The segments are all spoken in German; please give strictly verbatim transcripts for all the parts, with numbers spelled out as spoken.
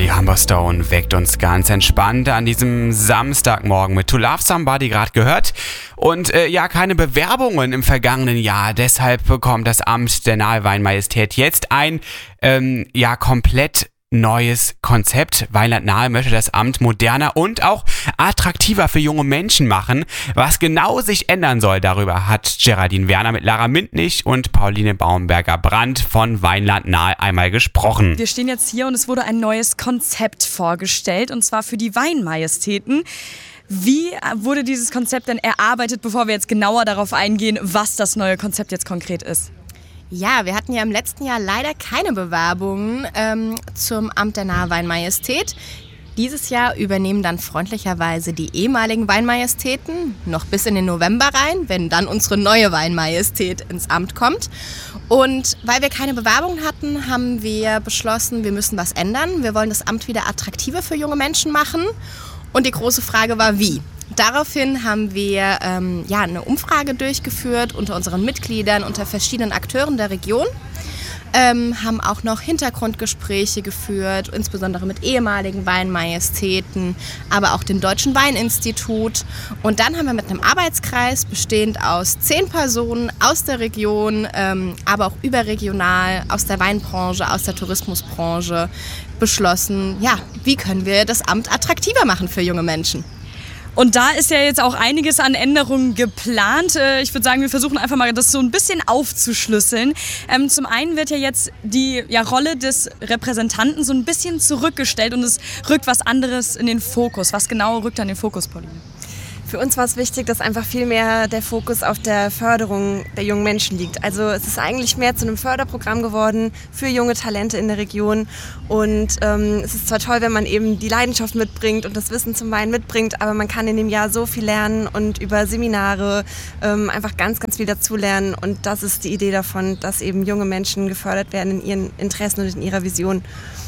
Molly Humberstone weckt uns ganz entspannt an diesem Samstagmorgen mit To Love Somebody gerade gehört. Und äh, ja, keine Bewerbungen im vergangenen Jahr. Deshalb bekommt das Amt der Nahe Weinmajestät jetzt ein ähm, ja komplett neues Konzept. Weinland Nahe möchte das Amt moderner und auch attraktiver für junge Menschen machen. Was genau sich ändern soll, darüber hat Geraldine Werner mit Lara Mintnich und Pauline Baumberger-Brandt von Weinland Nahe einmal gesprochen. Wir stehen jetzt hier und es wurde ein neues Konzept vorgestellt, und zwar für die Weinmajestäten. Wie wurde dieses Konzept denn erarbeitet, bevor wir jetzt genauer darauf eingehen, was das neue Konzept jetzt konkret ist? Ja, wir hatten ja im letzten Jahr leider keine Bewerbungen ähm, zum Amt der Nahe Weinmajestät. Dieses Jahr übernehmen dann freundlicherweise die ehemaligen Weinmajestäten noch bis in den November rein, wenn dann unsere neue Weinmajestät ins Amt kommt. Und weil wir keine Bewerbungen hatten, haben wir beschlossen, wir müssen was ändern. Wir wollen das Amt wieder attraktiver für junge Menschen machen. Und die große Frage war, wie? Daraufhin haben wir ähm, ja, eine Umfrage durchgeführt unter unseren Mitgliedern, unter verschiedenen Akteuren der Region. Ähm, haben auch noch Hintergrundgespräche geführt, insbesondere mit ehemaligen Weinmajestäten, aber auch dem Deutschen Weininstitut. Und dann haben wir mit einem Arbeitskreis bestehend aus zehn Personen aus der Region, ähm, aber auch überregional, aus der Weinbranche, aus der Tourismusbranche beschlossen, ja, wie können wir das Amt attraktiver machen für junge Menschen. Und da ist ja jetzt auch einiges an Änderungen geplant. Ich würde sagen, wir versuchen einfach mal, das so ein bisschen aufzuschlüsseln. Ähm, zum einen wird ja jetzt die ja, Rolle des Repräsentanten so ein bisschen zurückgestellt und es rückt was anderes in den Fokus. Was genau rückt an den Fokus, Pauline? Für uns war es wichtig, dass einfach viel mehr der Fokus auf der Förderung der jungen Menschen liegt. Also es ist eigentlich mehr zu einem Förderprogramm geworden für junge Talente in der Region. Und ähm, es ist zwar toll, wenn man eben die Leidenschaft mitbringt und das Wissen zum Wein mitbringt, aber man kann in dem Jahr so viel lernen und über Seminare ähm, einfach ganz, ganz viel dazulernen. Und das ist die Idee davon, dass eben junge Menschen gefördert werden in ihren Interessen und in ihrer Vision.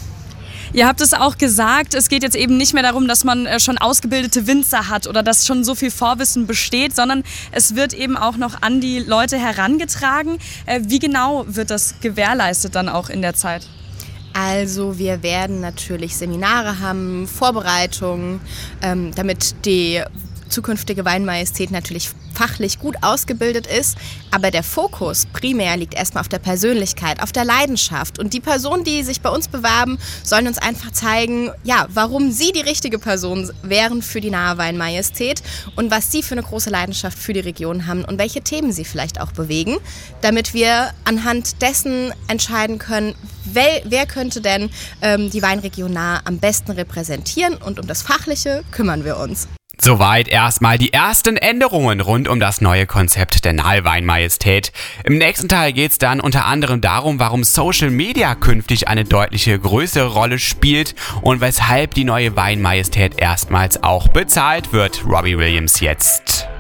Ihr habt es auch gesagt, es geht jetzt eben nicht mehr darum, dass man schon ausgebildete Winzer hat oder dass schon so viel Vorwissen besteht, sondern es wird eben auch noch an die Leute herangetragen. Wie genau wird das gewährleistet dann auch in der Zeit? Also wir werden natürlich Seminare haben, Vorbereitungen, ähm, damit die zukünftige Weinmajestät natürlich fachlich gut ausgebildet ist, aber der Fokus primär liegt erstmal auf der Persönlichkeit, auf der Leidenschaft. Und die Personen, die sich bei uns bewerben, sollen uns einfach zeigen, ja, warum sie die richtige Person wären für die Nahe Weinmajestät und was sie für eine große Leidenschaft für die Region haben und welche Themen sie vielleicht auch bewegen, damit wir anhand dessen entscheiden können, wer, wer könnte denn ähm, die Weinregion Nahe am besten repräsentieren, und um das Fachliche kümmern wir uns. Soweit erstmal die ersten Änderungen rund um das neue Konzept der Nahe Weinmajestät. Im nächsten Teil geht es dann unter anderem darum, warum Social Media künftig eine deutliche größere Rolle spielt und weshalb die neue Weinmajestät erstmals auch bezahlt wird. Robbie Williams jetzt.